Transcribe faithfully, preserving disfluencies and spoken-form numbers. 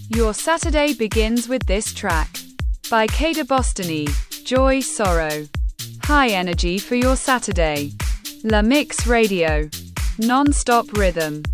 Your Saturday begins with this track. By Kada Bostoni, Joy Sorrow. High energy for your Saturday. La Mix Radio. Non-stop rhythm.